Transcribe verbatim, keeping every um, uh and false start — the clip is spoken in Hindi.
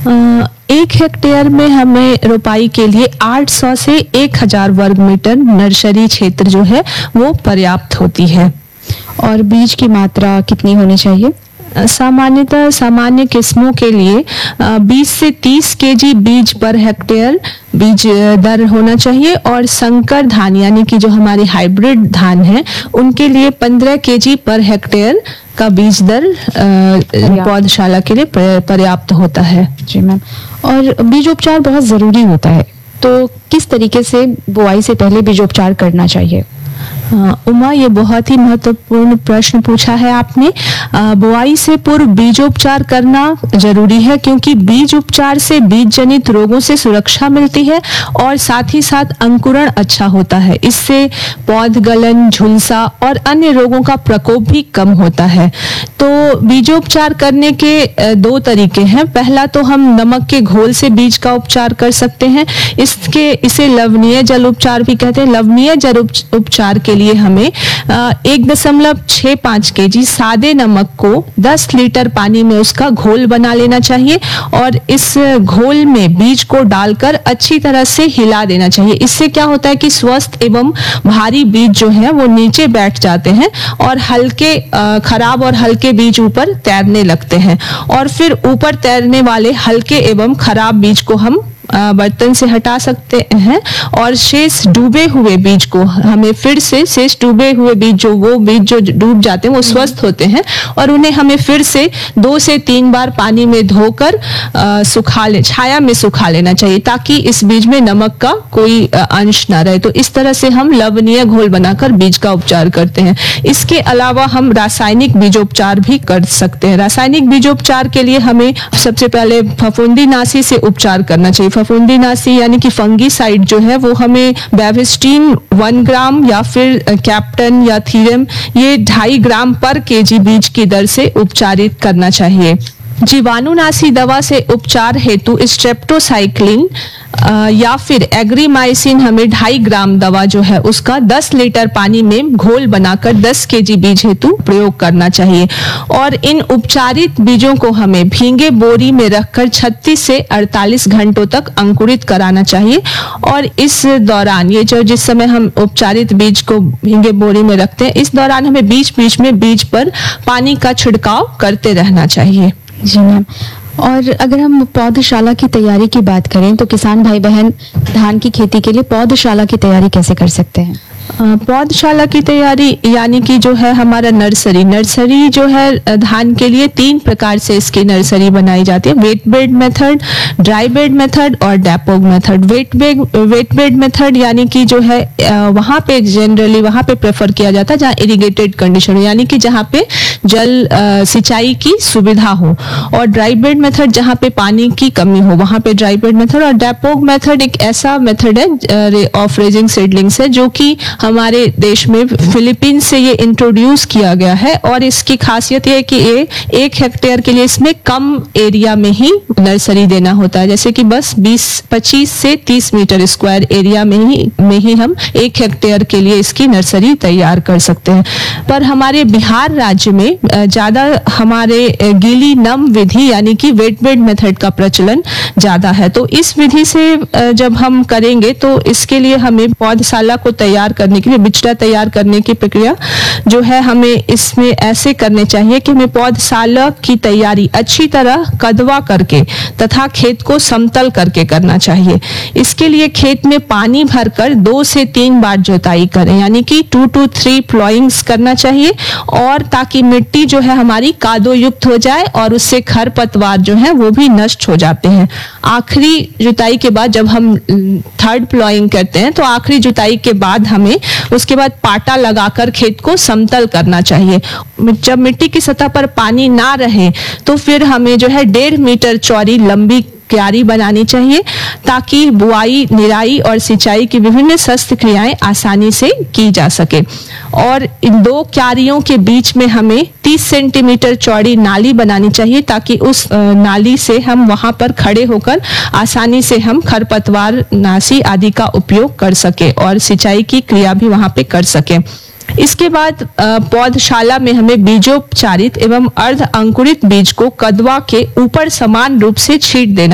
अ, एक हेक्टेयर में हमें रोपाई के लिए आठ सौ से एक हज़ार वर्ग मीटर नर्सरी क्षेत्र जो है वो पर्याप्त होती है। और बीज की मात्रा कितनी होनी चाहिए? अ, सामान्यतः सामान्य किस्मों के लिए बीस से तीस केजी बीज पर हेक्टेयर बीज दर होना चाहिए, और संकर धान यानी कि जो हमारी हाइब्रिड धान है उनके लिए पंद्रह केजी पर हेक्टेयर का बीज दर पौधशाला के लिए पर्याप्त होता है। जी मैम, और बीजोपचार बहुत ज़रूरी होता है, तो किस तरीके से बुआई से पहले बीजोपचार करना चाहिए? हाँ, उमा, ये बहुत ही महत्वपूर्ण प्रश्न पूछा है आपने। बुआई से पूर्व बीजोपचार करना जरूरी है, क्योंकि बीज उपचार से बीज जनित रोगों से सुरक्षा मिलती है और साथ ही साथ अंकुरण अच्छा होता है। इससे पौध गलन, झुलसा और अन्य रोगों का प्रकोप भी कम होता है। तो बीजोपचार करने के दो तरीके हैं। पहला तो हम नमक के घोल से बीज का उपचार कर सकते हैं। इसके इसे लवणीय जल उपचार भी कहते हैं। लवणीय जल उपचार के लिए हमें एक दशमलव छः पाँच के जी सादे नमक को दस लीटर पानी में उसका घोल बना लेना चाहिए, और इस घोल में बीज को डालकर अच्छी तरह से हिला देना चाहिए। इससे क्या होता है कि स्वस्थ एवं भारी बीज जो है वो नीचे बैठ जाते हैं और हल्के खराब और हल्के बीज ऊपर तैरने लगते हैं, और फिर ऊपर तैरने वाले हल्के एवं खराब बीज को हम बर्तन से हटा सकते हैं, और शेष डूबे हुए बीज को हमें फिर से शेष डूबे हुए बीज जो वो बीज जो डूब जाते हैं वो स्वस्थ होते हैं, और उन्हें हमें फिर से दो से तीन बार पानी में धोकर सुखा ले छाया में सुखा लेना चाहिए, ताकि इस बीज में नमक का कोई अंश ना रहे। तो इस तरह से हम लवणीय घोल बनाकर बीज का उपचार करते हैं। इसके अलावा हम रासायनिक बीजोपचार भी कर सकते हैं। रासायनिक बीजोपचार के लिए हमें सबसे पहले फफूंदीनाशी से उपचार करना चाहिए। फफूंदीनाशी यानी कि फंगीसाइड जो है वो हमें बेविस्टीन वन ग्राम या फिर कैप्टन या थीरम ये ढाई ग्राम पर केजी बीज की दर से उपचारित करना चाहिए। जीवाणुनाशी दवा से उपचार हेतु स्ट्रेप्टोसाइक्लिन या फिर एग्रीमाइसिन हमें ढाई ग्राम दवा जो है उसका दस लीटर पानी में घोल बनाकर दस केजी बीज हेतु प्रयोग करना चाहिए, और इन उपचारित बीजों को हमें भींगे बोरी में रखकर छत्तीस से अड़तालीस घंटों तक अंकुरित कराना चाहिए। और इस दौरान ये जो जिस समय हम उपचारित बीज को भींगे बोरी में रखते हैं, इस दौरान हमें बीच बीच में बीज पर पानी का छिड़काव करते रहना चाहिए। जी मैम, और अगर हम पौधशाला की तैयारी की बात करें तो किसान भाई बहन धान की खेती के लिए पौधशाला की तैयारी कैसे कर सकते हैं? पौधशाला की तैयारी यानी कि जो है हमारा नर्सरी नर्सरी जो है धान के लिए तीन प्रकार से इसकी नर्सरी बनाई जाती है। Wait bed method, dry bed method और डेपोग method. Wait bed wait bed method यानी कि जो है वहाँ पे जनरली वहाँ पे प्रेफर किया जाता है जहाँ इरिगेटेड कंडीशन हो, यानी कि जहाँ पे जल सिंचाई की सुविधा हो, और ड्राई बेड मेथड जहाँ पे पानी की कमी हो वहाँ पे ड्राई बेड मेथड। और डेपोग मेथड एक ऐसा मेथड है ऑफ रेजिंग सीडलिंग्स है जो कि हमारे देश में फिलीपींस से ये इंट्रोड्यूस किया गया है, और इसकी खासियत ये है कि ये एक हेक्टेयर के लिए इसमें कम एरिया में ही नर्सरी देना होता है। जैसे कि बस बीस पच्चीस से तीस मीटर स्क्वायर एरिया में ही में ही हम एक हेक्टेयर के लिए इसकी नर्सरी तैयार कर सकते हैं। पर हमारे बिहार राज्य में ज्यादा हमारे गीली नम विधि यानी कि वेट बेड मेथड का प्रचलन ज्यादा है। तो इस विधि से जब हम करेंगे तो इसके लिए हमें पौधशाला को तैयार करने के लिए बिचड़ा तैयार करने की प्रक्रिया जो है हमें इसमें ऐसे करने चाहिए कि हमें पौधशाला की तैयारी अच्छी तरह कदवा करके तथा खेत को समतल करके करना चाहिए। इसके लिए खेत में पानी भरकर दो से तीन बार जुताई करें, यानी कि टू टू थ्री प्लॉइंग्स करना चाहिए, और ताकि मिट्टी जो है हमारी कादो युक्त हो जाए और उससे खरपतवार जो है वो भी नष्ट हो जाते हैं। आखिरी जुताई के बाद जब हम थर्ड प्लॉइंग करते हैं तो आखिरी जुताई के बाद हमें उसके बाद पाटा लगाकर खेत को समतल करना चाहिए। जब मिट्टी की सतह पर पानी ना रहे तो फिर हमें जो है डेढ़ मीटर चौड़ी लंबी क्यारी बनानी चाहिए, ताकि बुआई, निराई और सिंचाई की विभिन्न शस्त्र क्रियाएं आसानी से की जा सके। और इन दो क्यारियों के बीच में हमें तीस सेंटीमीटर चौड़ी नाली बनानी चाहिए, ताकि उस नाली से हम वहां पर खड़े होकर आसानी से हम खरपतवार नाशी आदि का उपयोग कर सके और सिंचाई की क्रिया भी वहां पे कर सके। इसके बाद पौधशाला में हमें बीजोपचारित एवं अर्ध अंकुरित बीज को कदवा के ऊपर समान रूप से छींट देना